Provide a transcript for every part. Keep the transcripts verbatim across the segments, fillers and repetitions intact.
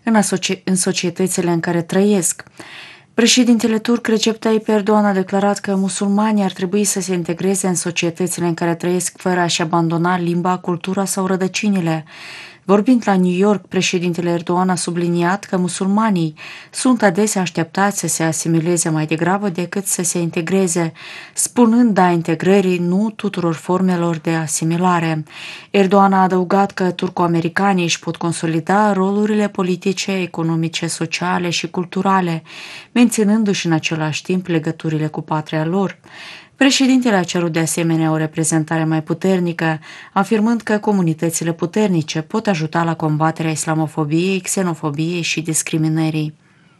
în, asoci- în societățile în care trăiesc. Președintele turc Recep Tayyip Erdogan a declarat că musulmanii ar trebui să se integreze în societățile în care trăiesc fără a-și abandona limba, cultura sau rădăcinile. Vorbind la New York, președintele Erdogan a subliniat că musulmanii sunt adesea așteptați să se asimileze mai degrabă decât să se integreze, spunând da integrării, nu tuturor formelor de asimilare. Erdogan a adăugat că turco-americanii își pot consolida rolurile politice, economice, sociale și culturale, menținându-și în același timp legăturile cu patria lor. Președintele a cerut de asemenea o reprezentare mai puternică, afirmând că comunitățile puternice pot ajuta la combaterea islamofobiei, xenofobiei și discriminării.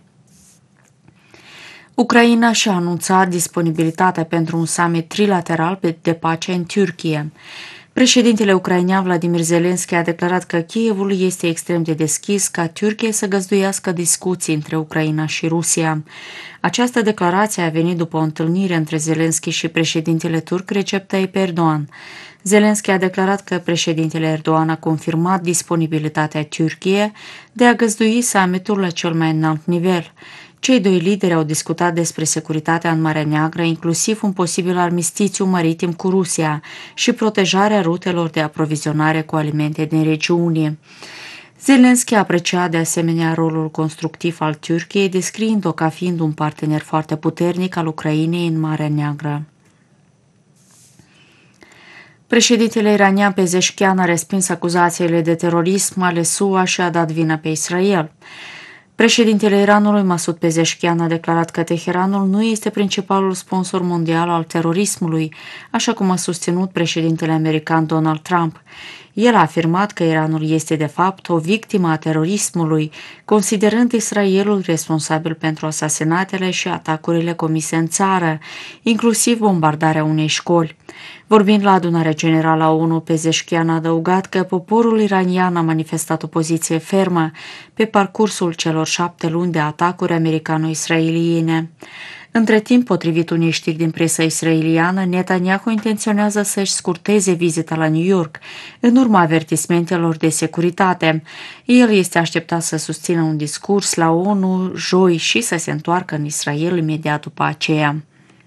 Ucraina și-a anunțat disponibilitatea pentru un summit trilateral de pace în Turcia. Președintele ucrainean Vladimir Zelensky a declarat că Kievul este extrem de deschis ca Turcia să găzduiască discuții între Ucraina și Rusia. Această declarație a venit după o întâlnire între Zelensky și președintele turc Recep Tayyip Erdogan. Zelensky a declarat că președintele Erdogan a confirmat disponibilitatea Turciei de a găzdui summitul la cel mai înalt nivel. Cei doi lideri au discutat despre securitatea în Marea Neagră, inclusiv un posibil armistițiu maritim cu Rusia și protejarea rutelor de aprovizionare cu alimente din regiune. Zelensky a apreciat de asemenea rolul constructiv al Turciei, descriind-o ca fiind un partener foarte puternic al Ucrainei în Marea Neagră. Președintele iranian Pezeshkian a respins acuzațiile de terorism ale S U A și a dat vina pe Israel. Președintele Iranului Masoud Pezeshkian a declarat că Teheranul nu este principalul sponsor mondial al terorismului, așa cum a susținut președintele american Donald Trump. El a afirmat că Iranul este de fapt o victimă a terorismului, considerând Israelul responsabil pentru asasinatele și atacurile comise în țară, inclusiv bombardarea unei școli. Vorbind la adunarea generală a ONU, Pezeshkian a adăugat că poporul iranian a manifestat o poziție fermă pe parcursul celor șapte luni de atacuri americano-israeliene. Între timp, potrivit unei știri din presa israeliană, Netanyahu intenționează să-și scurteze vizita la New York, în urma avertismentelor de securitate. El este așteptat să susțină un discurs la ONU joi și să se întoarcă în Israel imediat după aceea.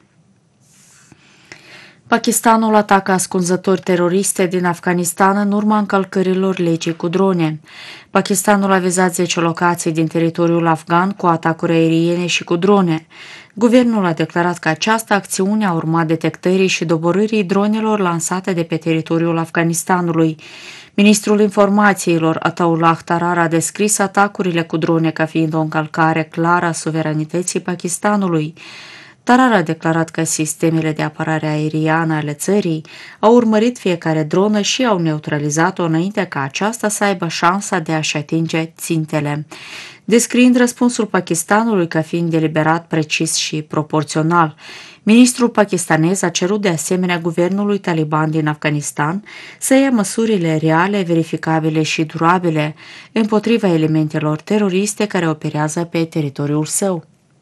Pakistanul atacă ascunzători teroriste din Afganistan în urma încălcărilor legii cu drone. Pakistanul a vizat zece locații din teritoriul afgan cu atacuri aeriene și cu drone. Guvernul a declarat că această acțiune a urmat detectării și doborârii dronelor lansate de pe teritoriul Afganistanului. Ministrul Informațiilor, Ataullah Tarar, a descris atacurile cu drone ca fiind o încălcare clară a suveranității Pakistanului. Tarar a declarat că sistemele de apărare aeriană ale țării au urmărit fiecare dronă și au neutralizat-o înainte ca aceasta să aibă șansa de a-și atinge țintele, descriind răspunsul Pakistanului ca fiind deliberat, precis și proporțional. Ministrul pakistanez a cerut de asemenea guvernului taliban din Afganistan să ia măsurile reale, verificabile și durabile împotriva elementelor teroriste care operează pe teritoriul său.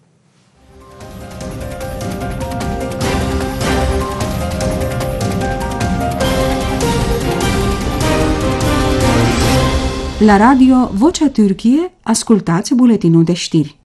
La radio Vocea Türkiye, ascultați buletinul de știri.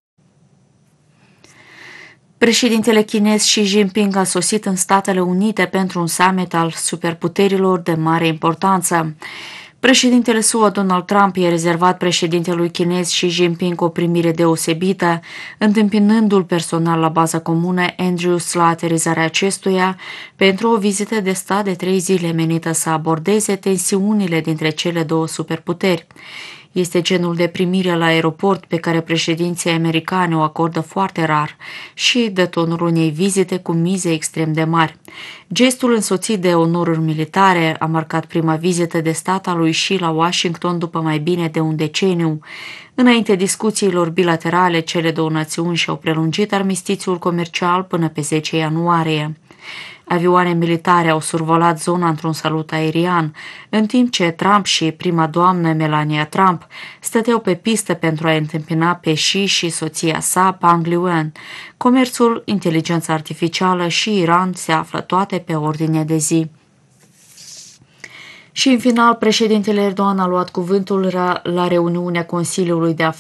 Președintele chinez Xi Jinping a sosit în Statele Unite pentru un summit al superputerilor de mare importanță. Președintele S U A Donald Trump i-a rezervat președintelui chinez Xi Jinping o primire deosebită, întâmpinându-l personal la baza comună Andrews la aterizarea acestuia pentru o vizită de stat de trei zile menită să abordeze tensiunile dintre cele două superputeri. Este genul de primire la aeroport pe care președinții americani o acordă foarte rar și dă tonul unei vizite cu mize extrem de mari. Gestul însoțit de onoruri militare a marcat prima vizită de stat a lui Xi la Washington după mai bine de un deceniu. Înainte discuțiilor bilaterale, cele două națiuni și-au prelungit armistițiul comercial până pe zece ianuarie. Avioane militare au survolat zona într-un salut aerian, în timp ce Trump și prima doamnă Melania Trump stăteau pe pistă pentru a întâmpina pe Xi și soția sa, Pang Liuan. Comerțul, inteligența artificială și Iran se află toate pe ordine de zi. Și în final, președintele Erdogan a luat cuvântul la reuniunea Consiliului de Afaceri